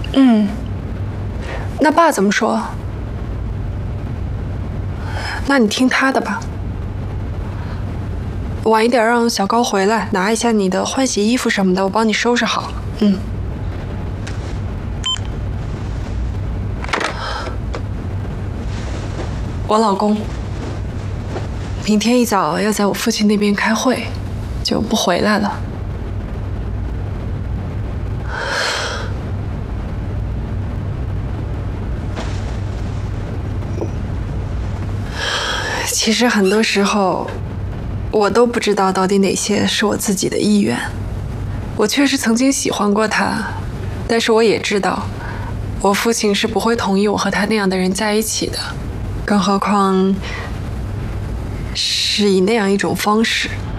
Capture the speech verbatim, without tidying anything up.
嗯，那爸怎么说？那你听他的吧。晚一点让小高回来，拿一下你的换洗衣服什么的，我帮你收拾好。嗯。我老公明天一早要在我父亲那边开会，就不回来了。其实很多时候，我都不知道到底哪些是我自己的意愿。我确实曾经喜欢过他，但是我也知道，我父亲是不会同意我和他那样的人在一起的，更何况是以那样一种方式。